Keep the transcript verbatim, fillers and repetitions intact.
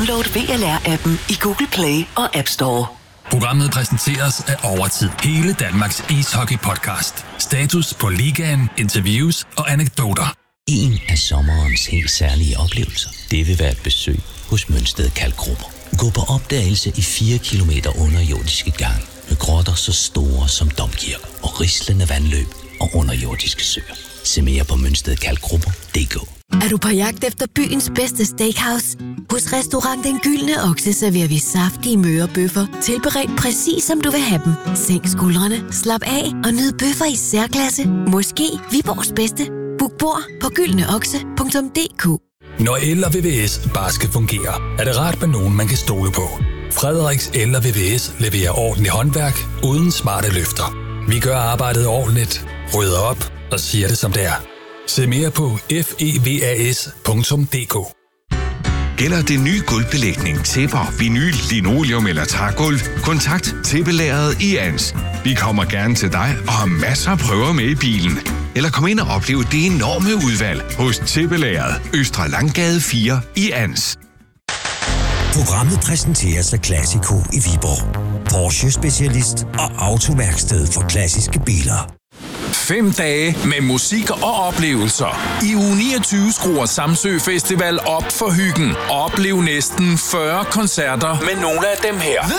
Download V L R-appen i Google Play og App Store. Programmet præsenteres af Overtid. Hele Danmarks ishockey-podcast. Status på ligaen, interviews og anekdoter. En af sommerens helt særlige oplevelser, det vil være et besøg hos Mønsted Kalkgrupper. Gå på opdagelse i fire kilometer underjordiske gange med grotter så store som domkirker og rislende vandløb og underjordiske søer. Se mere på mønsted kalkgrupper punktum d k. Er du på jagt efter byens bedste steakhouse? Hos Restaurant Den Gyldne Okse serverer vi saftige mørebøffer, tilberedt præcis som du vil have dem. Sænk skuldrene, slap af og nyd bøffer i særklasse. Måske Viborgs bedste. Book bord på gyldne okse punktum d k. Når el og V V S bare skal fungere, er det rart med nogen, man kan stole på. Frederiks El og V V S leverer ordentligt håndværk uden smarte løfter. Vi gør arbejdet ordentligt, rydder op og siger det som det er. Se mere på f e v a s punktum d k. Gælder det nye gulvbelægning, tæpper, vinyl, linoleum eller trægulv? Kontakt Tæppelageret i Ans. Vi kommer gerne til dig og har masser af prøver med i bilen. Eller kom ind og opleve det enorme udvalg hos Tæppelageret, Østre Langgade fire i Ans. Programmet præsenteres af Classico i Viborg. Porsche-specialist og autoværksted for klassiske biler. Fem dage med musik og oplevelser. I uge niogtyve skruer Samsø Festival op for hyggen. Oplev næsten fyrre koncerter med nogle af dem her.